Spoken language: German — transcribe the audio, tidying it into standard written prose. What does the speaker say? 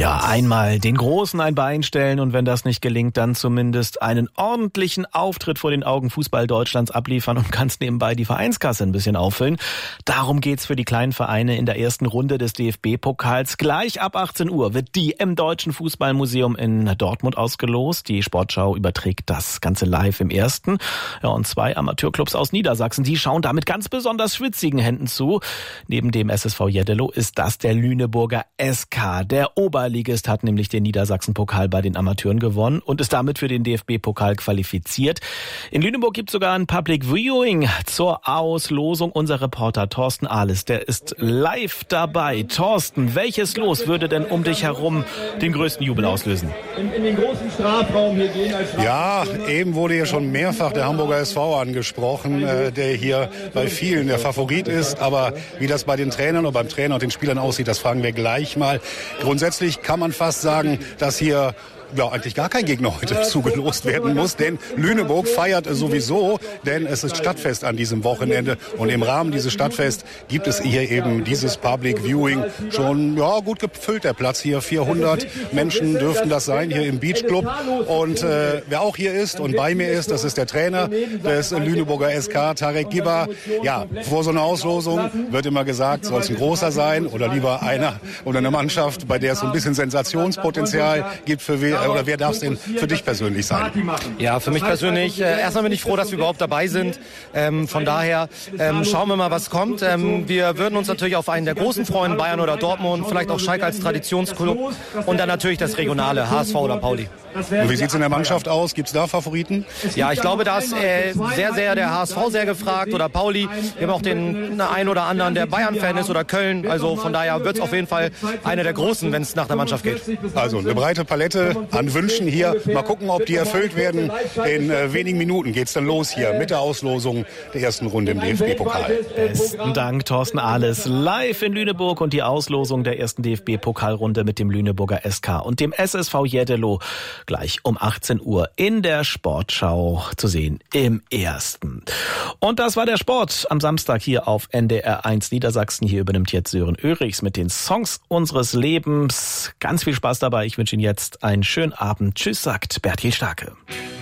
Ja, einmal den Großen ein Bein stellen und wenn das nicht gelingt, dann zumindest einen ordentlichen Auftritt vor den Augen Fußball Deutschlands abliefern und ganz nebenbei die Vereinskasse ein bisschen auffüllen. Darum geht's für die kleinen Vereine in der ersten Runde des DFB-Pokals. Gleich ab 18 Uhr wird die im Deutschen Fußballmuseum in Dortmund ausgelost. Die Sportschau überträgt das Ganze live im Ersten. Ja, und 2 Amateurclubs aus Niedersachsen, die schauen da mit ganz besonders schwitzigen Händen zu. Neben dem SSV Jeddelo ist das der Lüneburger SK. Der Oberligist hat nämlich den Niedersachsen-Pokal bei den Amateuren gewonnen und ist damit für den DFB-Pokal qualifiziert. In Lüneburg gibt es sogar ein Public Viewing zur Auslosung. Unser Reporter Thorsten Ahles, der ist live dabei. Thorsten, welches Los würde denn um dich herum den größten Jubel auslösen? In den großen Strafraum hier gehen als Ja, eben wurde hier schon mehrfach der Hamburger SV angesprochen, der hier bei vielen der Favorit ist. Aber wie das bei den Trainern oder beim Trainer und den Spielern aussieht, das fragen wir gleich mal. Grundsätzlich kann man fast sagen, dass hier eigentlich gar kein Gegner heute zugelost werden muss, denn Lüneburg feiert sowieso, denn es ist Stadtfest an diesem Wochenende und im Rahmen dieses Stadtfest gibt es hier eben dieses Public Viewing schon gut gefüllt, der Platz hier, 400 Menschen dürften das sein hier im Beach Club und wer auch hier ist und bei mir ist, das ist der Trainer des Lüneburger SK, Tarek Giba. Ja, vor so einer Auslosung wird immer gesagt, soll es ein großer sein oder lieber einer oder eine Mannschaft, bei der es so ein bisschen Sensationspotenzial gibt für oder wer darf es denn für dich persönlich sein? Ja, für mich persönlich, erstmal bin ich froh, dass wir überhaupt dabei sind. Von daher schauen wir mal, was kommt. Wir würden uns natürlich auf einen der Großen freuen, Bayern oder Dortmund, vielleicht auch Schalke als Traditionsklub und dann natürlich das Regionale, HSV oder Pauli. Und wie sieht es in der Mannschaft aus? Gibt es da Favoriten? Ja, ich glaube, da ist sehr, sehr der HSV sehr gefragt oder Pauli. Wir haben auch den einen oder anderen, der Bayern-Fan ist oder Köln. Also von daher wird es auf jeden Fall eine der Großen, wenn es nach der Mannschaft geht. Also eine breite Palette an Wünschen hier. Mal gucken, ob die erfüllt werden. In wenigen Minuten geht es dann los hier mit der Auslosung der ersten Runde im DFB-Pokal. Besten Dank, Thorsten Ahles. Live in Lüneburg und die Auslosung der ersten DFB-Pokalrunde mit dem Lüneburger SK und dem SSV Jeddelo. Gleich um 18 Uhr in der Sportschau zu sehen im Ersten. Und das war der Sport am Samstag hier auf NDR 1 Niedersachsen. Hier übernimmt jetzt Sören Oehrichs mit den Songs unseres Lebens. Ganz viel Spaß dabei. Ich wünsche Ihnen jetzt einen schönen Abend. Tschüss, sagt Bertil Starke.